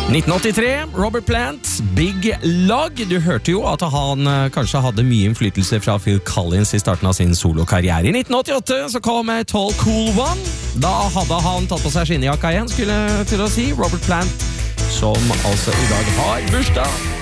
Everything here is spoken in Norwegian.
1983, Robert Plant, Big Log. Du hørte jo at han kanskje hadde mye innflytelse fra Phil Collins i starten av sin solokarriere. I 1988 så kom Tall Cool One. Da hadde han tatt på seg skinnejakka igjen, skulle til å si. Robert Plant, som altså i dag har bursdag.